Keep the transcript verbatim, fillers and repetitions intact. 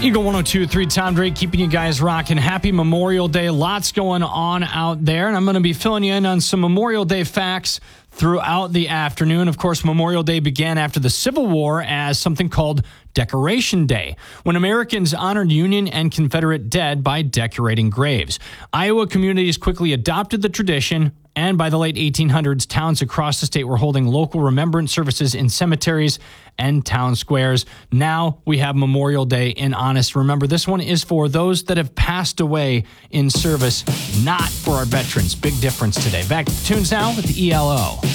Eagle one oh two point three, Tom Drake, keeping you guys rocking. Happy Memorial Day. Lots going on out there, and I'm going to be filling you in on some Memorial Day facts throughout the afternoon. Of course, Memorial Day began after the Civil War as something called Decoration Day, when Americans honored Union and Confederate dead by decorating graves. Iowa communities quickly adopted the tradition, and by the late eighteen hundreds, towns across the state were holding local remembrance services in cemeteries and town squares. Now we have Memorial Day in Honest. Remember, this one is for those that have passed away in service, not for our veterans. Big difference today. Back to the tunes now with the E L O.